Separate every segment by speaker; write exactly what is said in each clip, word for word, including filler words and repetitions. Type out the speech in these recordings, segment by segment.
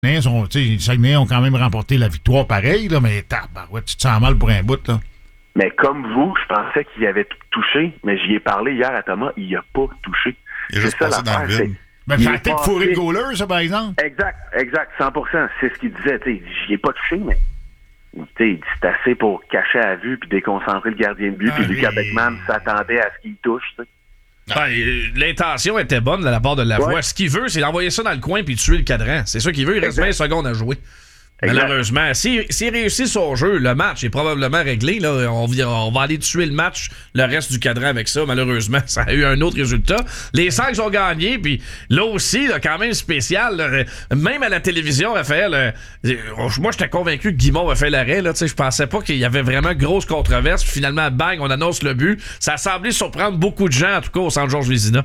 Speaker 1: Les Saguenayens ont quand même remporté la victoire pareil, là, mais tabarouette, tu te sens mal pour un bout, là.
Speaker 2: Mais comme vous, je pensais qu'il avait touché, mais j'y ai parlé hier à Thomas, il a pas touché.
Speaker 3: Il est juste
Speaker 2: ça,
Speaker 3: passé dans le vide.
Speaker 1: Mais ça a peut-être fourré le goaler, ça, par exemple?
Speaker 2: Exact, exact, cent pour cent. C'est ce qu'il disait. T'sais, j'y ai pas touché, mais t'sais, c'est assez pour cacher à vue puis déconcentrer le gardien de but. Ah, puis oui. Lucas Beckman s'attendait à ce qu'il touche. T'sais.
Speaker 4: Ben, l'intention était bonne de la part de Lavoie.
Speaker 2: Ouais.
Speaker 4: Ce qu'il veut, c'est d'envoyer ça dans le coin puis tuer le cadran. C'est ça qu'il veut. Il reste vingt secondes à jouer. Exact. Malheureusement, s'il si, si réussit son jeu, le match est probablement réglé. Là. On, on va aller tuer le match, le reste du cadran avec ça. Malheureusement, ça a eu un autre résultat. Les Sags ont gagné, puis là aussi, là, quand même spécial. Là, même à la télévision, Raphaël, euh, moi, j'étais convaincu que Guimond a fait l'arrêt. Je pensais pas qu'il y avait vraiment grosse controverse. Puis finalement, bang, on annonce le but. Ça a semblé surprendre beaucoup de gens, en tout cas, au centre Georges Vézina.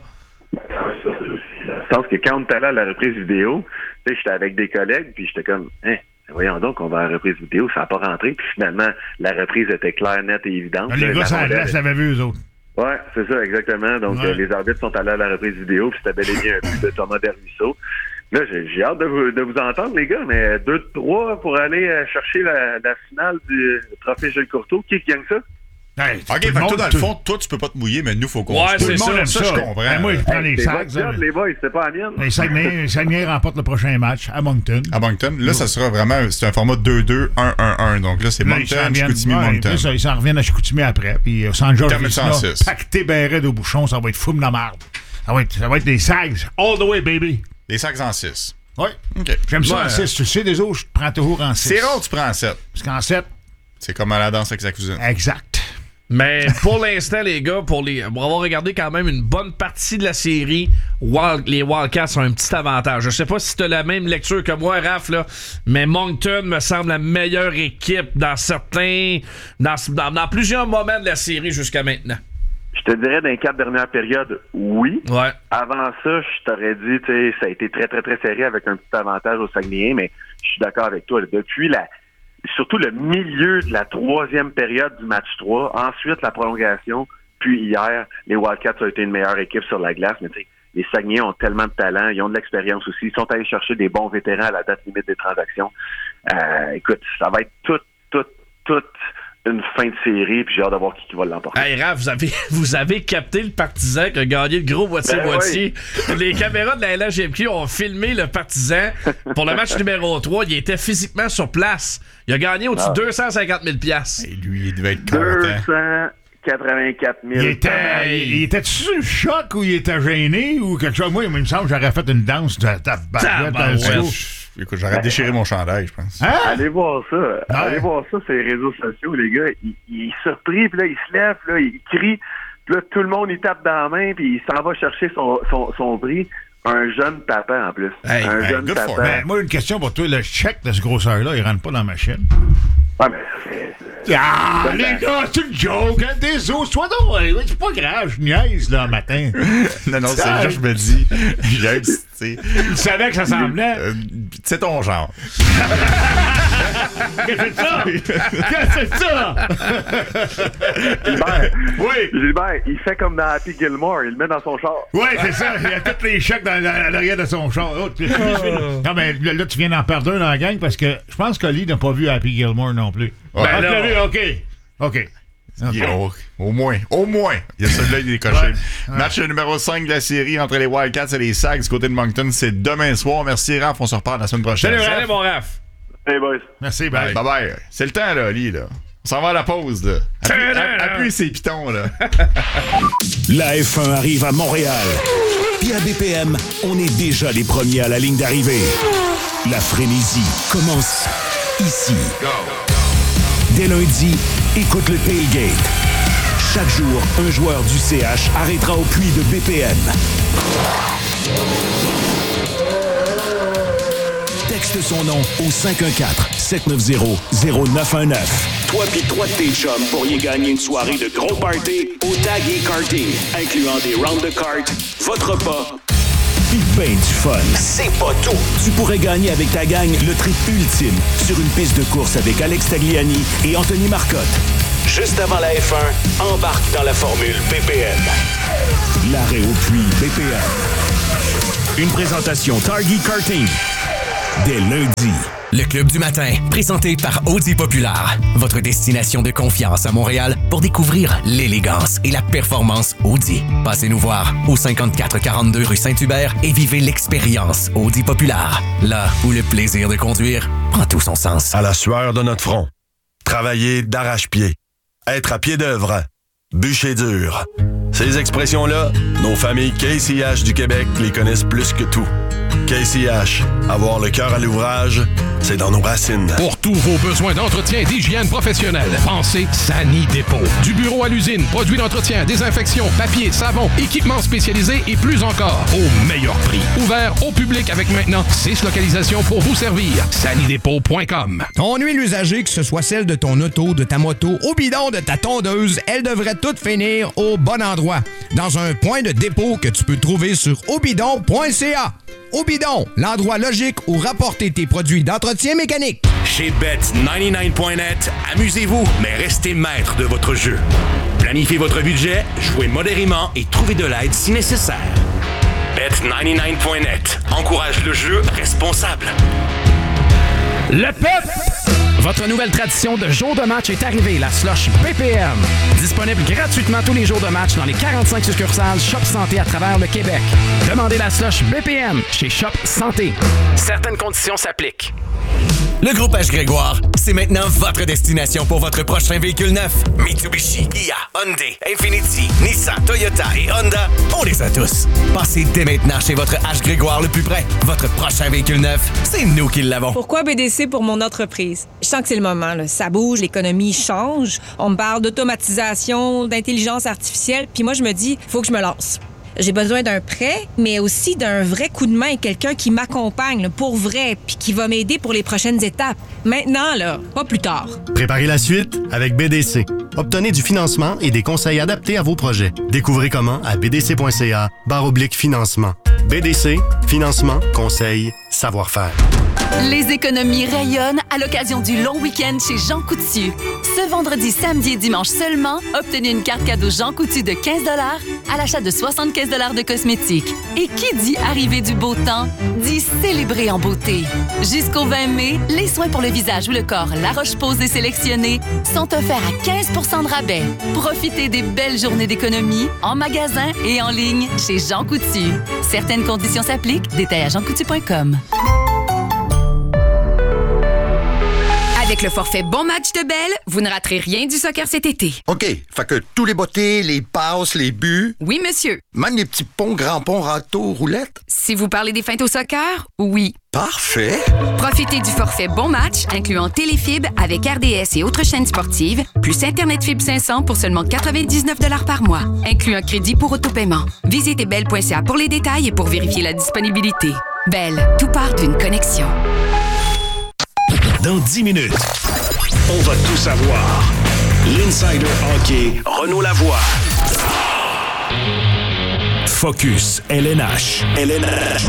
Speaker 2: Je pense que quand on était allé à la reprise vidéo, j'étais avec des collègues, puis j'étais comme... Hein? Voyons donc, on va à la reprise vidéo, ça n'a pas rentré. Puis finalement, la reprise était claire, nette et évidente.
Speaker 1: Les gars, ça la l'avaient vu, eux autres.
Speaker 2: Oui, c'est ça, exactement. Donc, ouais. euh, les arbitres sont allés à la reprise vidéo, puis c'était bel et bien un but de Thomas Dervisseau. Là, j'ai, j'ai hâte de vous, de vous entendre, les gars, mais deux de trois pour aller euh, chercher la, la finale du trophée Gilles Courteau. Qui gagne ça?
Speaker 3: Hey, ok, fait que toi, dans le fond, toi, tu peux pas te mouiller, mais nous, faut qu'on
Speaker 4: ouais,
Speaker 3: se
Speaker 4: c'est
Speaker 3: tout le monde
Speaker 4: ça,
Speaker 3: ça, je comprends.
Speaker 1: Ben, moi, je prends
Speaker 2: hey,
Speaker 1: les Sags.
Speaker 2: Job, les boys, c'est pas la mienne.
Speaker 1: Les Saguenayens remportent le prochain match à Moncton.
Speaker 3: À Moncton. Là, ça sera vraiment, c'est un format deux deux un un un. Donc là, c'est là, Moncton, Chicoutimi, ouais, Moncton.
Speaker 1: Là, ça, ils s'en reviennent à Chicoutimi après. Puis San Georges Vézina, pacté ben raide au bouchon, ça va être fou de la merde. Ça va être, ça va être des Sags all the way, baby.
Speaker 3: Les Sags en six.
Speaker 1: Oui. OK. J'aime ça ouais. en six. Tu sais, des autres, je te prends toujours en six.
Speaker 3: C'est rare que tu prends en sept.
Speaker 1: Parce qu'en sept...
Speaker 3: C'est comme à la danse avec sa cousine.
Speaker 1: Exact.
Speaker 4: Mais pour l'instant, les gars, pour, les, pour avoir regardé quand même une bonne partie de la série, Wild, les Wildcats ont un petit avantage. Je sais pas si tu as la même lecture que moi, Raph, là, mais Moncton me semble la meilleure équipe dans certains, dans, dans, dans plusieurs moments de la série jusqu'à maintenant.
Speaker 2: Je te dirais, dans les quatre dernières périodes, oui.
Speaker 4: Ouais.
Speaker 2: Avant ça, je t'aurais dit, tu sais, ça a été très, très, très serré avec un petit avantage aux Saguenayens, mais je suis d'accord avec toi. Là, depuis la... surtout le milieu de la troisième période du match trois, ensuite la prolongation, puis hier, les Wildcats ont été une meilleure équipe sur la glace, mais tu sais, les Saguenayens ont tellement de talent, ils ont de l'expérience aussi, ils sont allés chercher des bons vétérans à la date limite des transactions. Euh, écoute, ça va être toute, toute, toute une fin de série, puis j'ai hâte de voir qui, qui va l'emporter.
Speaker 4: Hey Raph, vous avez, vous avez capté le partisan qui a gagné le gros moitié-moitié. Ben oui. Les caméras de la L H G M Q ont filmé le partisan pour le match numéro trois. Il était physiquement sur place. Il a gagné au-dessus ah. de deux cent cinquante mille dollars.
Speaker 3: Et lui, il devait être content.
Speaker 2: deux cent quatre-vingt-quatre mille.
Speaker 1: Il était, il, il était-tu sur le choc ou il était gêné ou quelque chose? Moi, il me semble que j'aurais fait une danse de ta baguette dans le show.
Speaker 3: Écoute, j'aurais déchiré mon chandail, je pense.
Speaker 2: Hein? Allez voir ça. Ouais. Allez voir ça sur les réseaux sociaux, les gars. Il, il est surpris, puis là, il se lève, là, il crie. Puis là, tout le monde, il tape dans la main, puis il s'en va chercher son, son, son prix. Un jeune papa, en plus.
Speaker 1: Hey,
Speaker 2: un
Speaker 1: hey,
Speaker 2: jeune papa.
Speaker 1: Ben, moi, une question pour toi. Le chèque de ce grosseur-là, il rentre pas dans ma chaîne.
Speaker 2: Ah, mais c'est...
Speaker 1: Ah, c'est les gars, c'est une joke, hein, des os. Sois donc, c'est pas grave, je niaise, là, matin.
Speaker 3: non, non, c'est juste, je me dis, j'aime, tu sais.
Speaker 1: Il savait que ça semblait.
Speaker 3: Euh, c'est ton genre.
Speaker 1: Qu'est-ce que c'est ça? Qu'est-ce que c'est ça?
Speaker 2: Gilbert,
Speaker 1: oui.
Speaker 2: Gilbert, il fait comme dans Happy Gilmore, il le met dans son char.
Speaker 1: Oui, c'est ça, il a tous les chèques dans, dans, à l'arrière de son char. Oh, tu, oh. Non, mais là, tu viens d'en perdre un dans la gang parce que je pense que Lee n'a pas vu Happy Gilmore non plus.
Speaker 3: Ouais.
Speaker 1: Ben, ben vu, OK. OK. Okay.
Speaker 3: Au, au moins, au moins, il y a celui-là qui est décoché. Ouais, ouais. Match numéro cinq de la série entre les Wildcats et les Sags du côté de Moncton, c'est demain soir. Merci Raph, on se reparle la semaine prochaine.
Speaker 4: Salut, Salut mon Raph.
Speaker 2: Hey boys.
Speaker 1: Merci, bye.
Speaker 3: Bye bye. C'est le temps là, Lee, là. On s'en va à la pause, là. Appuie, appuie ses pitons, là.
Speaker 5: La F un arrive à Montréal. Puis à B P M, on est déjà les premiers à la ligne d'arrivée. La frénésie commence ici. Go. Dès lundi, écoute le Tailgate. Chaque jour, un joueur du C H arrêtera au puits de B P M. Texte son nom au cinq un quatre, sept neuf zéro, zéro neuf un neuf. Toi pis trois de tes chums pourriez gagner une soirée de gros party au Tag et Karting, incluant des rounds de cartes, votre repas, pis ben du fun. C'est pas tout! Tu pourrais gagner avec ta gang le trip ultime sur une piste de course avec Alex Tagliani et Anthony Marcotte. Juste avant la F un, embarque dans la formule B P M. L'arrêt au puits B P M. Une présentation Target Karting.
Speaker 6: dès lundi.
Speaker 7: Le Club du matin, présenté par Audi Populaire. Votre destination de confiance à Montréal pour découvrir l'élégance et la performance Audi. Passez nous voir au cinquante-quatre quarante-deux rue Saint-Hubert et vivez l'expérience Audi Populaire. Là où le plaisir de conduire prend tout son sens.
Speaker 8: À la sueur de notre front. Travailler d'arrache-pied. Être à pied d'œuvre. Bûcher dur. Ces expressions-là, nos familles K C H du Québec les connaissent plus que tout. K C H, avoir le cœur à l'ouvrage, c'est dans nos racines.
Speaker 9: Pour tous vos besoins d'entretien et d'hygiène professionnelle, pensez Sani Dépôt. Du bureau à l'usine, produits d'entretien, désinfection, papier, savon, équipements spécialisés et plus encore, au meilleur prix. Ouvert au public avec maintenant six localisations pour vous servir. sanidépôt point com.
Speaker 10: Ton huile usagée, que ce soit celle de ton auto, de ta moto, au bidon de ta tondeuse, elle devrait toutes finir au bon endroit. Dans un point de dépôt que tu peux trouver sur obidon point c a. Obidon, l'endroit logique où rapporter tes produits d'entretien mécanique.
Speaker 5: Chez Bet quatre-vingt-dix-neuf point net, amusez-vous, mais restez maître de votre jeu. Planifiez votre budget, jouez modérément et trouvez de l'aide si nécessaire. Bet quatre-vingt-dix-neuf point net encourage le jeu responsable.
Speaker 11: Le peuple! Votre nouvelle tradition de jour de match est arrivée, la slush B P M. Disponible gratuitement tous les jours de match dans les quarante-cinq succursales Shop Santé à travers le Québec. Demandez la slush B P M chez Shop Santé. Certaines conditions s'appliquent.
Speaker 7: Le groupe H. Grégoire, c'est maintenant votre destination pour votre prochain véhicule neuf. Mitsubishi, Kia, Hyundai, Infiniti, Nissan, Toyota et Honda, on les a tous. Passez dès maintenant chez votre H. Grégoire le plus près. Votre prochain véhicule neuf, c'est nous qui l'avons.
Speaker 12: Pourquoi B D C pour mon entreprise? Je sens que c'est le moment, là. Ça bouge, l'économie change. On me parle d'automatisation, d'intelligence artificielle, puis moi je me dis, faut que je me lance. J'ai besoin d'un prêt, mais aussi d'un vrai coup de main et quelqu'un qui m'accompagne là, pour vrai, puis qui va m'aider pour les prochaines étapes. Maintenant, là, pas plus tard.
Speaker 13: Préparez la suite avec B D C. Obtenez du financement et des conseils adaptés à vos projets. Découvrez comment à b d c point c a barre oblique financement. B D C, financement, conseil, savoir-faire.
Speaker 14: Les économies rayonnent à l'occasion du long week-end chez Jean Coutu. Ce vendredi, samedi et dimanche seulement, obtenez une carte cadeau Jean Coutu de quinze dollars à l'achat de soixante-quinze dollars de cosmétiques. Et qui dit arrivée du beau temps, dit célébrer en beauté. Jusqu'au vingt mai, les soins pour le visage ou le corps La Roche-Posay sélectionnés sont offerts à quinze pour cent de rabais. Profitez des belles journées d'économie en magasin et en ligne chez Jean Coutu. Certaines conditions s'appliquent. Détails à jean coutu point com.
Speaker 15: Avec le forfait Bon Match de Bell, vous ne raterez rien du soccer cet été.
Speaker 16: OK. Fait que tous les bottées, les passes, les buts.
Speaker 15: Oui, monsieur.
Speaker 16: Même les petits ponts, grands ponts, râteaux, roulettes.
Speaker 15: Si vous parlez des feintes au soccer, oui.
Speaker 16: Parfait.
Speaker 15: Profitez du forfait Bon Match, incluant Téléfibre avec R D S et autres chaînes sportives, plus Internet Fibre cinq cents pour seulement quatre-vingt-dix-neuf dollars par mois, inclut un crédit pour autopaiement. Visitez bell point c a pour les détails et pour vérifier la disponibilité. Bell, tout part d'une connexion.
Speaker 6: Dans dix minutes, on va tout savoir. L'Insider Hockey, Renaud Lavoie. Focus L N H. L N H.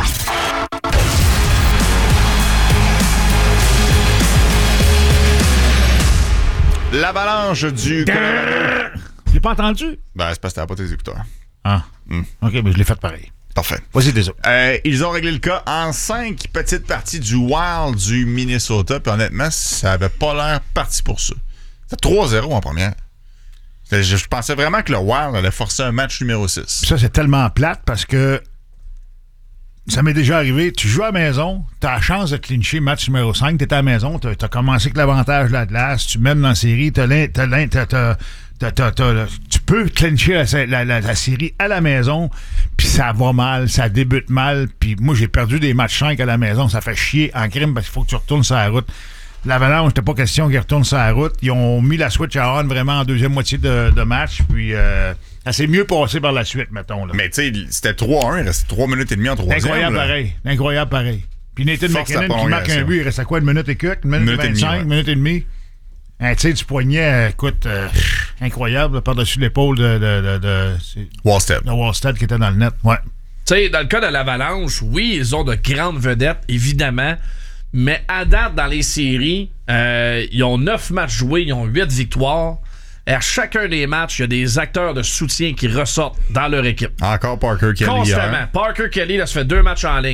Speaker 3: L'avalanche du Colorado.
Speaker 1: Je l'ai pas entendu?
Speaker 3: Ben, c'est parce que t'avais pas tes écouteurs.
Speaker 1: Ah. Mm. OK, mais je l'ai fait pareil.
Speaker 3: Parfait.
Speaker 1: Vas-y, désolé.
Speaker 3: Euh, ils ont réglé le cas en cinq petites parties du Wild du Minnesota. Puis honnêtement, ça avait pas l'air parti pour ça. C'était trois zéro en première. Je, je pensais vraiment que le Wild allait forcer un match numéro six.
Speaker 1: Ça, c'est tellement plate parce que ça m'est déjà arrivé. Tu joues à la maison, tu as la chance de clincher match numéro cinq, tu es à la maison, tu as commencé avec l'avantage de la glace, tu mènes dans la série, t'as l'in, t'as l'in, t'as, t'as, t'as, t'as, t'as, tu peux clincher la, la, la, la série à la maison, puis ça va mal, ça débute mal, puis moi j'ai perdu des matchs cinq à la maison, ça fait chier en crime parce qu'il faut que tu retournes sur la route. L'Avalanche, c'était pas question qu'ils retournent sur la route. Ils ont mis la switch à on vraiment en deuxième moitié de, de match, puis euh, ça s'est mieux passé par la suite, mettons. Là.
Speaker 3: Mais tu sais, c'était trois un, il restait trois minutes et demie en troisième.
Speaker 1: Incroyable
Speaker 3: là.
Speaker 1: pareil, incroyable pareil. Puis Nathan
Speaker 3: Force
Speaker 1: McKinnon qui marque un but, il reste à quoi, une minute et quelques? Une minute,
Speaker 3: minute
Speaker 1: et vingt-cinq,
Speaker 3: et demie, ouais.
Speaker 1: une minute et demie. Un tir du poignet, écoute, euh, incroyable, là, par-dessus l'épaule de, de, de, de, de
Speaker 3: Wallstead.
Speaker 1: De Wallstead qui était dans le net, ouais.
Speaker 4: Tu sais, dans le cas de l'Avalanche, oui, ils ont de grandes vedettes, évidemment. Mais à date, dans les séries, euh, ils ont neuf matchs joués, ils ont huit victoires. Et à chacun des matchs, il y a des acteurs de soutien qui ressortent dans leur équipe.
Speaker 3: Encore Parker Kelly.
Speaker 4: Constamment.
Speaker 3: Hier.
Speaker 4: Parker Kelly, là, ça fait deux matchs en ligne.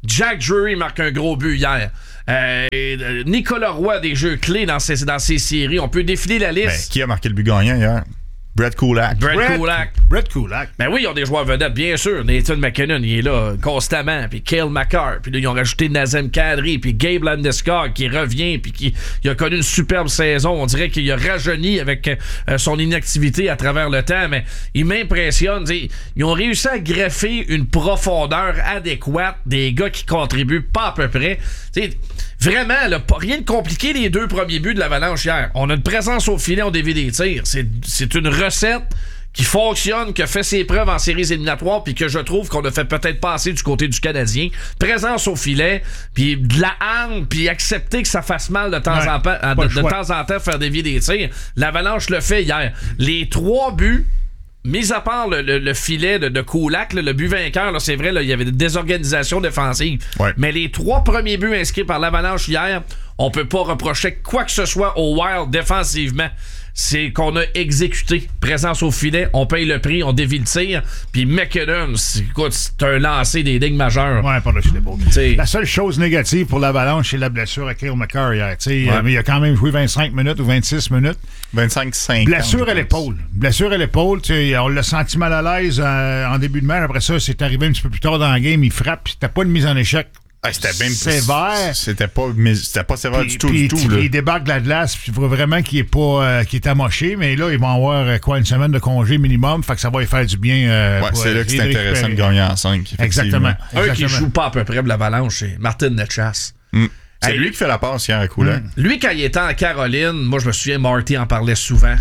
Speaker 4: Jack Drury marque un gros but hier. Euh, Nicolas Roy, des jeux clés dans ces, dans ces séries. On peut défiler la liste.
Speaker 3: Ben, qui a marqué le but gagnant hier? Brett Kulak.
Speaker 4: Brett,
Speaker 1: Brett
Speaker 4: Kulak.
Speaker 1: Brett Kulak.
Speaker 4: Ben oui, ils ont des joueurs vedettes, bien sûr. Nathan McKinnon, il est là constamment. Puis Cale Makar. Puis là, ils ont rajouté Nazem Kadri. Puis Gabe Landeskog qui revient. Puis qui il a connu une superbe saison. On dirait qu'il a rajeuni avec euh, son inactivité à travers le temps. Mais il m'impressionne. T'sais, ils ont réussi à greffer une profondeur adéquate des gars qui contribuent pas à peu près. T'sais, vraiment, là, pas rien de compliqué les deux premiers buts de l'Avalanche hier. On a une présence au filet, on dévie des tirs. C'est, c'est une recette qui fonctionne, qui a fait ses preuves en séries éliminatoires, puis que je trouve qu'on a fait peut-être pas assez du côté du Canadien. Présence au filet, puis de la hargne, puis accepter que ça fasse mal de temps, ouais, en, pa- de, de temps en temps faire dévier des tirs. L'Avalanche le fait hier. Les trois buts, mis à part le, le, le filet de, de Kulak, là, le but vainqueur, là, c'est vrai, là, il y avait des désorganisations défensives. Ouais. Mais les trois premiers buts inscrits par l'Avalanche hier, on peut pas reprocher quoi que ce soit au Wild défensivement. C'est qu'on a exécuté. Présence au filet, on paye le prix, on dévie le tir. Puis McKinnon, c'est, écoute, c'est un lancer des ligues majeures.
Speaker 1: Ouais, par le filet. La seule chose négative pour l'Avalanche, c'est la blessure à Cale Makar hier. Ouais. Euh, mais il a quand même joué vingt-cinq minutes ou vingt-six minutes.
Speaker 3: vingt-cinq cinquante.
Speaker 1: Blessure à l'épaule. Blessure à l'épaule. On l'a senti mal à l'aise euh, en début de match. Après ça, c'est arrivé un petit peu plus tard dans la game. Il frappe. C'était pas une mise en échec.
Speaker 3: Ah, c'était même
Speaker 1: sévère.
Speaker 3: C'était pas, c'était pas sévère
Speaker 1: pis,
Speaker 3: du tout.
Speaker 1: Pis,
Speaker 3: du tout
Speaker 1: il débarque de la glace. Il faut vraiment qu'il est pas euh, qu'il est amoché. Mais là, ils vont avoir euh, quoi, une semaine de congé minimum. Fait que ça va lui faire du bien. Euh,
Speaker 3: ouais,
Speaker 1: pour,
Speaker 3: c'est là que c'est intéressant de gagner en cinq.
Speaker 1: Exactement.
Speaker 4: Un qui joue pas à peu près de l'Avalanche, c'est Martin Necas.
Speaker 3: Mm. C'est hey, lui qui fait la passe hier à Kulak.
Speaker 4: Mm. Lui, quand il était en Caroline, moi, je me souviens, Marty en parlait souvent.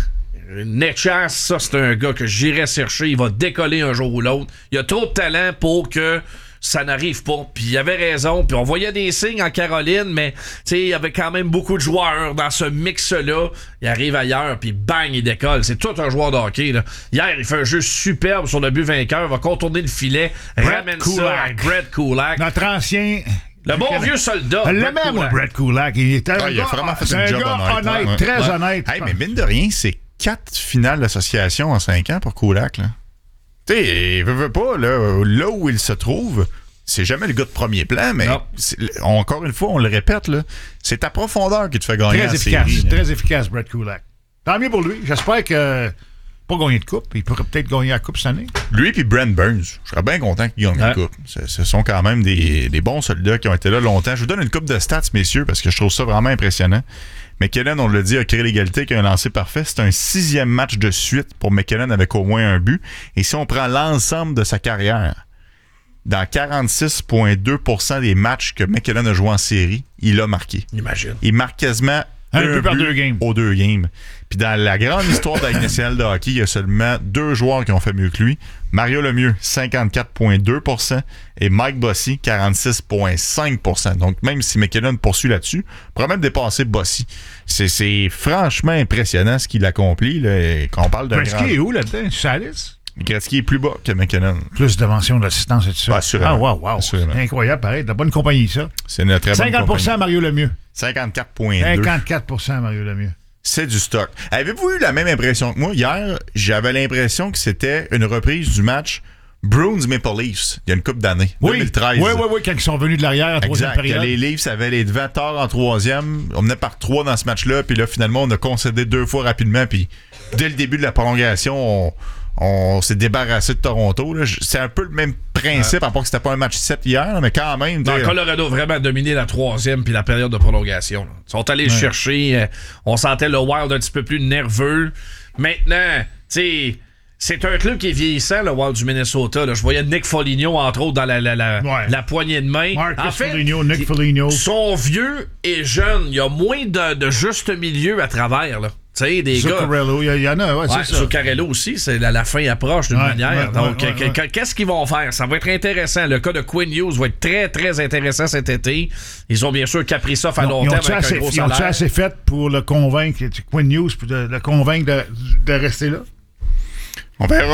Speaker 4: Necas, ça, c'est un gars que j'irais chercher. Il va décoller un jour ou l'autre. Il a trop de talent pour que ça n'arrive pas. Puis il avait raison. Puis on voyait des signes en Caroline, mais il y avait quand même beaucoup de joueurs dans ce mix-là. Il arrive ailleurs, puis bang, il décolle. C'est tout un joueur de hockey. Là. Hier, il fait un jeu superbe sur le but vainqueur. Va contourner le filet.
Speaker 1: Brett
Speaker 4: ramène
Speaker 1: Kulak.
Speaker 4: ça à Brett Kulak.
Speaker 1: Notre ancien...
Speaker 4: Le bon vieux soldat.
Speaker 1: Je l'aimais, moi, Brett Kulak. Il était
Speaker 3: ah,
Speaker 1: un
Speaker 3: il a
Speaker 1: gars,
Speaker 3: vraiment fait
Speaker 1: c'est
Speaker 3: un
Speaker 1: un
Speaker 3: job
Speaker 1: gars
Speaker 3: honnête.
Speaker 1: honnête,
Speaker 3: Ouais.
Speaker 1: très
Speaker 3: Ouais.
Speaker 1: honnête.
Speaker 3: Hey, mais mine de rien, c'est quatre finales d'association en cinq ans pour Kulak. Là. Tu sais, il veut, veut pas, là, là où il se trouve, c'est jamais le gars de premier plan, mais encore une fois, on le répète, là, c'est ta profondeur qui te fait gagner
Speaker 1: très
Speaker 3: la
Speaker 1: efficace,
Speaker 3: série.
Speaker 1: Très là. efficace, Brett Kulak. Tant mieux pour lui. J'espère que pas gagner de coupe. Il pourrait peut-être gagner la coupe cette année.
Speaker 3: Lui et Brent Burns, je serais bien content qu'ils gagnent ouais. la coupe. Ce, ce sont quand même des, des bons soldats qui ont été là longtemps. Je vous donne une coupe de stats, messieurs, parce que je trouve ça vraiment impressionnant. McKinnon, on l'a dit, a créé l'égalité, qui a un lancé parfait. C'est un sixième match de suite pour McKinnon avec au moins un but. Et si on prend l'ensemble de sa carrière, dans quarante-six virgule deux pour cent des matchs que McKinnon a joué en série, il a marqué.
Speaker 4: Imagine.
Speaker 3: Il marque quasiment
Speaker 1: un,
Speaker 3: un
Speaker 1: but par
Speaker 3: but
Speaker 1: deux games.
Speaker 3: aux deux games. Puis dans la grande histoire de la Ligue nationale de hockey, il y a seulement deux joueurs qui ont fait mieux que lui. Mario Lemieux, cinquante-quatre virgule deux pour cent et Mike Bossy, quarante-six virgule cinq pour cent. Donc même si McKinnon poursuit là-dessus, il pourrait même dépasser Bossy. C'est, c'est franchement impressionnant ce qu'il accomplit. Là, et quand on parle de
Speaker 1: Gretzky grand... est où là-dedans? Salis?
Speaker 3: Gretzky est plus bas que McKinnon.
Speaker 1: Plus de mentions d'assistance et tout ça.
Speaker 3: Assurément.
Speaker 1: Ah, wow, wow.
Speaker 3: Assurément.
Speaker 1: C'est incroyable, pareil. T'as bonne compagnie, ça.
Speaker 3: C'est une très bonne
Speaker 1: cinquante pour cent
Speaker 3: compagnie.
Speaker 1: Mario Lemieux.
Speaker 3: cinquante-quatre virgule deux.
Speaker 1: cinquante-quatre pour cent Mario Lemieux.
Speaker 3: C'est du stock. Avez-vous eu la même impression que moi? Hier, j'avais l'impression que c'était une reprise du match Bruins Maple Leafs, il y a une couple d'années,
Speaker 1: oui.
Speaker 3: deux mille treize.
Speaker 1: Oui, oui, oui, quand ils sont venus de l'arrière en troisième période.
Speaker 3: Les Leafs avaient les devants tard en troisième. On menait par trois dans ce match-là, puis là, finalement, on a concédé deux fois rapidement, puis dès le début de la prolongation, on, on s'est débarrassé de Toronto. Là. C'est un peu le même principe, ouais. à part que c'était pas un match sept hier, mais quand même...
Speaker 4: Non, Colorado a vraiment dominé la troisième puis la période de prolongation. Là. Ils sont allés ouais. chercher, euh, on sentait le Wild un petit peu plus nerveux. Maintenant, tu sais... C'est un club qui est vieillissant, le Wild du Minnesota. Là. Je voyais Nick Foligno, entre autres, dans la, la, la, ouais. la poignée de main.
Speaker 1: Marcus
Speaker 4: en fait,
Speaker 1: Foligno, Nick Foligno.
Speaker 4: Sont vieux et jeunes. Il y a moins de, de juste milieu à travers. Là. Tu sais, des
Speaker 1: Zuccarello,
Speaker 4: gars...
Speaker 1: il y, y en a, ouais,
Speaker 4: ouais,
Speaker 1: c'est ça.
Speaker 4: Zuccarello aussi, c'est la, la fin approche d'une
Speaker 1: ouais,
Speaker 4: manière.
Speaker 1: Ouais,
Speaker 4: Donc,
Speaker 1: ouais, ouais, ouais.
Speaker 4: qu'est-ce qu'ils vont faire? Ça va être intéressant. Le cas de Quinn Hughes va être très, très intéressant cet été. Ils ont bien sûr Kaprizov à long terme avec
Speaker 1: assez,
Speaker 4: un gros
Speaker 1: ils
Speaker 4: salaire.
Speaker 1: Ils ont assez fait pour le convaincre, Quinn Hughes, pour de, le convaincre de, de rester là?
Speaker 3: On verra.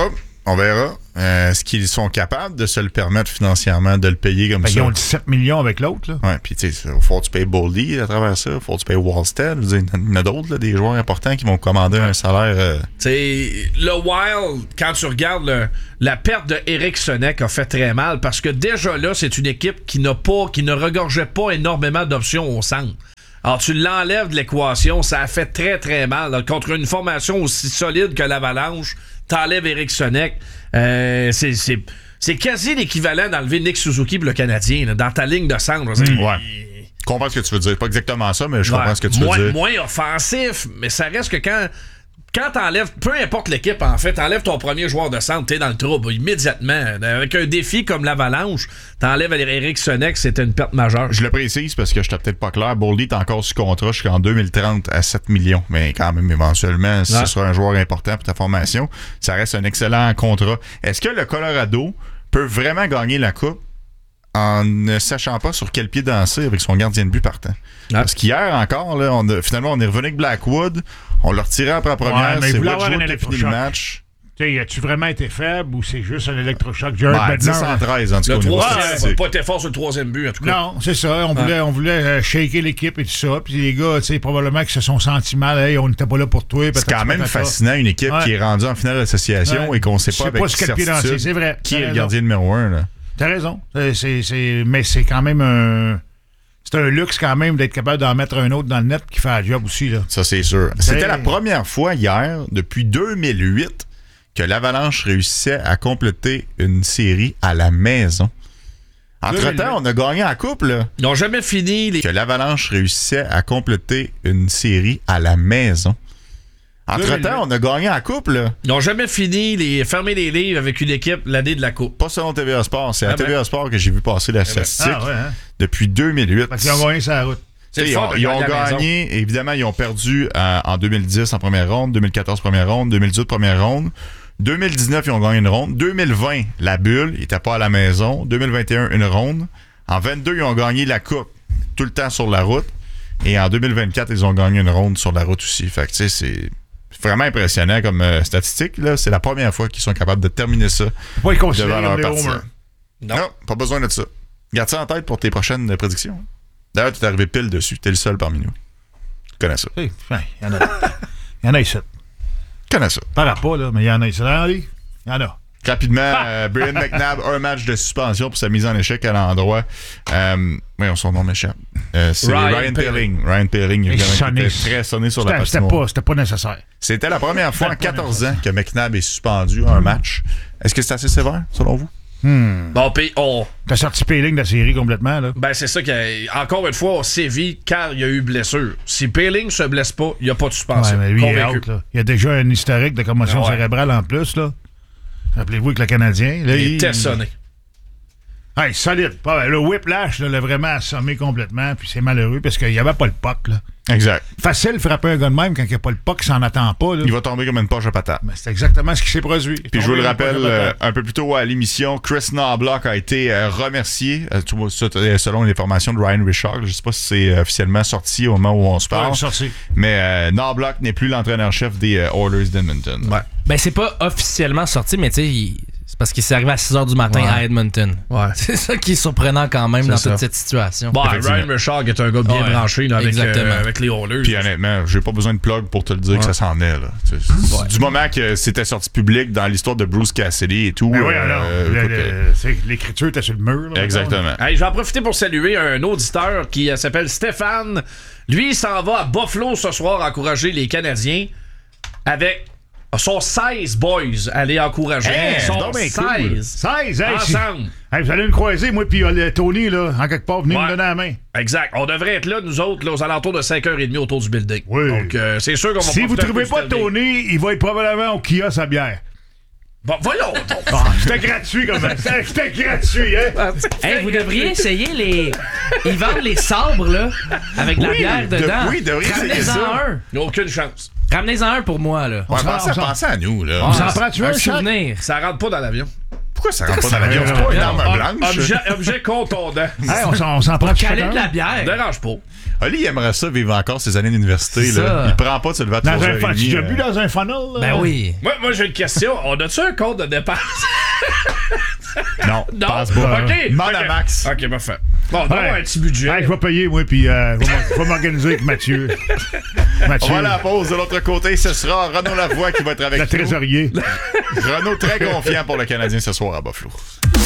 Speaker 3: On verra. Euh, est-ce qu'ils sont capables de se le permettre financièrement, de le payer comme
Speaker 1: ben,
Speaker 3: ça?
Speaker 1: Ils ont dix-sept millions avec l'autre. Là.
Speaker 3: Oui, puis tu sais, il faut que tu payes Boldy à travers ça. Il faut que tu payes Wallstead. Il y en a d'autres, là, des joueurs importants qui vont commander un salaire. Euh...
Speaker 4: Tu sais, le Wild, quand tu regardes le, la perte de Eric Sonek a fait très mal parce que déjà là, c'est une équipe qui n'a pas, qui ne regorgeait pas énormément d'options au centre. Alors, tu l'enlèves de l'équation, ça a fait très, très mal. Là, contre une formation aussi solide que l'Avalanche, t'enlèves Eric Sonek. Euh, c'est, c'est, c'est quasi l'équivalent d'enlever Nick Suzuki pour le Canadien, là, dans ta ligne de centre.
Speaker 3: Mmh, ouais. Je comprends ce que tu veux dire. Pas exactement ça, mais je ouais, comprends ce que tu
Speaker 4: moins,
Speaker 3: veux dire.
Speaker 4: Moins offensif, mais ça reste que quand... Quand t'enlèves, peu importe l'équipe, en fait, t'enlèves ton premier joueur de centre, t'es dans le trouble immédiatement. Avec un défi comme l'Avalanche, t'enlèves Eric Sonek, c'était une perte majeure.
Speaker 3: Je le précise parce que je t'ai peut-être pas clair. Boldy est encore sous contrat jusqu'en deux mille trente à sept millions. Mais quand même, éventuellement, si ouais. ce sera un joueur important pour ta formation, ça reste un excellent contrat. Est-ce que le Colorado peut vraiment gagner la Coupe en ne sachant pas sur quel pied danser avec son gardien de but partant? Ah. Parce qu'hier encore, là, on a, finalement, on est revenu avec Blackwood. On l'a retiré après la première.
Speaker 1: Ouais,
Speaker 3: c'est
Speaker 1: Woodrow qui
Speaker 3: a fini le match.
Speaker 1: T'sais, as-tu vraiment été faible ou c'est juste un électrochoc? Jared
Speaker 3: ben,
Speaker 1: Bednar,
Speaker 3: dix en treize, en tout cas.
Speaker 4: Le troisième, pas été fort sur le troisième but, en tout cas.
Speaker 1: Non, c'est ça. On voulait, on voulait euh, shaker l'équipe et tout ça. Puis les gars, probablement qu'ils se sont sentis mal. Hey, on n'était pas là pour toi.
Speaker 3: C'est quand même fascinant, une équipe ouais. qui est rendue en finale d'association ouais. et qu'on ne sait pas avec
Speaker 1: quel pied danser, c'est vrai.
Speaker 3: Qui est le gardien numéro un. Là.
Speaker 1: T'as raison. C'est, c'est, mais c'est quand même un... C'est un luxe quand même d'être capable d'en mettre un autre dans le net qui fait la job aussi. Là.
Speaker 3: Ça, c'est sûr. C'était hey. la première fois hier, depuis deux mille huit, que l'Avalanche réussissait à compléter une série à la maison. Entre-temps, on a gagné la coupe. Là.
Speaker 4: Ils n'ont jamais fini. Les...
Speaker 3: Que l'Avalanche réussissait à compléter une série à la maison. Entre-temps, on a gagné la coupe. Là.
Speaker 4: Ils n'ont jamais fini les fermer les livres avec une équipe l'année de la coupe.
Speaker 3: Pas selon T V A Sport. C'est ah à ben. T V A Sport que j'ai vu passer la
Speaker 1: ah
Speaker 3: statistique
Speaker 1: ben. ah ouais, hein?
Speaker 3: depuis deux mille huit.
Speaker 1: Parce qu'ils ont gagné sur la route.
Speaker 3: Ils ont, ils ont gagné, évidemment, ils ont perdu euh, en deux mille dix en première ronde, deux mille quatorze première ronde, deux mille dix-huit première ronde. deux mille dix-neuf, ils ont gagné une ronde. deux mille vingt, la bulle, ils n'étaient pas à la maison. deux mille vingt et un, une ronde. En vingt-deux, ils ont gagné la coupe tout le temps sur la route. Et en deux mille vingt-quatre, ils ont gagné une ronde sur la route aussi. Fait que, tu sais, c'est vraiment impressionnant comme euh, statistique. Là. C'est la première fois qu'ils sont capables de terminer ça
Speaker 1: pas
Speaker 3: devant leur partie.
Speaker 1: Non.
Speaker 3: non, pas besoin de ça. Garde ça en tête pour tes prochaines prédictions. D'ailleurs, tu es arrivé pile dessus. Tu es le seul parmi nous. Tu connais ça.
Speaker 1: Il y en a. Il y en a ici.
Speaker 3: Tu connais ça.
Speaker 1: Pas pas, là, mais il y en a ici. Il y en a.
Speaker 3: Rapidement, euh, Brian McNabb, un match de suspension pour sa mise en échec à l'endroit. Euh, oui, son nom m'échappe. Euh, c'est Ryan, Ryan Poehling. Ryan Poehling, évidemment, qui était très sonné sur
Speaker 1: c'était,
Speaker 3: la patinoire.
Speaker 1: C'était pas, c'était pas nécessaire.
Speaker 3: C'était la première fois en quatorze ans que McNabb est suspendu à un match. Est-ce que c'est assez sévère, selon vous?
Speaker 1: Hmm.
Speaker 4: Bon, puis on.
Speaker 1: T'as sorti Poehling de la série complètement, là.
Speaker 4: Ben, c'est ça qui a. Encore une fois, on sévit car il y a eu blessure. Si Poehling se blesse pas, il n'y a pas de suspension.
Speaker 1: Ouais, mais lui, il est out, là. Il y a déjà un historique de commotion ouais. cérébrale en plus, là. Rappelez-vous que le Canadien. Là,
Speaker 4: il,
Speaker 1: il
Speaker 4: était sonné.
Speaker 1: Hey, solide. Le whiplash là, l'a vraiment assommé complètement, puis c'est malheureux parce qu'il n'y avait pas le puck. Là.
Speaker 3: Exact.
Speaker 1: Facile de frapper un gars de même quand il n'y a pas le puck, il s'en attend pas. Là.
Speaker 3: Il va tomber comme une poche à patate.
Speaker 1: Ben, c'est exactement ce qui s'est produit.
Speaker 3: Puis je vous le rappelle, euh, un peu plus tôt à l'émission, Chris Knobloch a été euh, remercié, euh, selon les formations de Ryan Richard. Je ne sais pas si c'est officiellement sorti au moment où on se parle.
Speaker 1: Ouais, sorti.
Speaker 3: Mais euh, Knobloch n'est plus l'entraîneur-chef des euh, Oilers d'Edmonton.
Speaker 17: Ouais. Ben, c'est pas officiellement sorti, mais tu sais, il... c'est parce qu'il s'est arrivé à six heures du matin ouais. à Edmonton.
Speaker 4: Ouais.
Speaker 17: C'est ça qui est surprenant quand même c'est dans ça. toute cette situation.
Speaker 4: Bon, Ryan Richard est un gars bien ouais. branché là, avec, euh, avec les Oilers.
Speaker 3: Puis honnêtement, j'ai pas besoin de plug pour te le dire ouais. que ça s'en est. Là. Ouais. Du moment que c'était sorti public dans l'histoire de Bruce Cassidy et tout.
Speaker 1: Mais oui, alors, euh, le, le, le, l'écriture était sur le mur. Là,
Speaker 3: exactement.
Speaker 4: Hey, je vais en profiter pour saluer un auditeur qui euh, s'appelle Stéphane. Lui, il s'en va à Buffalo ce soir encourager les Canadiens avec... sont seize boys à aller encourager.
Speaker 1: Hey,
Speaker 4: Ils sont
Speaker 1: seize.
Speaker 4: Cool.
Speaker 1: seize, hey,
Speaker 4: ensemble.
Speaker 1: Hey, vous allez nous croiser, moi puis euh, Tony, là, en quelque part, venez ouais. me donner la main.
Speaker 4: Exact. On devrait être là, nous autres, là, aux alentours de cinq heures trente autour du building.
Speaker 1: Oui.
Speaker 4: Donc, euh, c'est sûr qu'on va
Speaker 1: si vous trouvez pas Tony, il va être probablement au kiosque à bière.
Speaker 4: Bon, voyons donc.
Speaker 1: Ah, c'était gratuit comme ça. C'était gratuit, hein?
Speaker 17: Hey, vous devriez essayer les... Ils vendent les sabres, là, avec de la
Speaker 3: oui,
Speaker 17: bière dedans.
Speaker 3: De, oui, devriez essayer ça.
Speaker 17: un.
Speaker 4: Il n'y a aucune chance.
Speaker 17: Ramenez-en un pour moi, là.
Speaker 3: On, on pensait à, à nous, là.
Speaker 1: On s'en prend-tu un
Speaker 17: souvenir?
Speaker 4: Ça rentre pas dans l'avion.
Speaker 3: Pourquoi ça rentre pas dans l'avion? C'est pas une arme blanche.
Speaker 4: Objet, objet contondant.
Speaker 1: Hey, on s'en, on s'en prend
Speaker 17: Caler de la bière.
Speaker 4: Dérange pas.
Speaker 3: Ali, il aimerait ça vivre encore ses années d'université.
Speaker 17: C'est
Speaker 3: Là.
Speaker 17: ça.
Speaker 3: Il prend pas de se lever à
Speaker 1: Dans
Speaker 3: trois
Speaker 1: un
Speaker 3: heures
Speaker 1: funnel.
Speaker 3: trente.
Speaker 1: Tu as bu dans un funnel? Là?
Speaker 17: Ben oui.
Speaker 4: Moi, moi j'ai une question. On a-tu un compte de dépenses?
Speaker 3: Non,
Speaker 4: Non.
Speaker 3: passe pas.
Speaker 4: OK.
Speaker 3: Demande à
Speaker 4: OK.
Speaker 3: Max.
Speaker 4: OK, parfait. Bon, on va
Speaker 1: Ouais.
Speaker 4: avoir un petit budget.
Speaker 1: Hey, je vais payer, moi, puis euh, je vais m'or- je vais m'organiser avec Mathieu.
Speaker 3: On
Speaker 1: Mathieu,
Speaker 3: va à la pause. De l'autre côté, ce sera Renaud Lavoie qui va être avec
Speaker 1: le
Speaker 3: nous.
Speaker 1: trésorier.
Speaker 3: Renaud très confiant pour le Canadien ce soir à Buffalo.